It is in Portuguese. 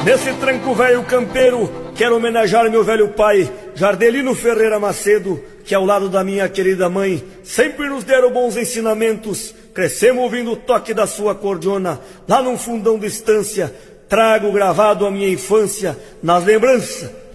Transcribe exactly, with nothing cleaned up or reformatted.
Nesse tranco velho campeiro, quero homenagear meu velho pai, Jardelino Ferreira Macedo, que ao lado da minha querida mãe, sempre nos deram bons ensinamentos. Crescemos ouvindo o toque da sua cordiona, lá num fundão de estância. Trago gravado a minha infância, nas lembranças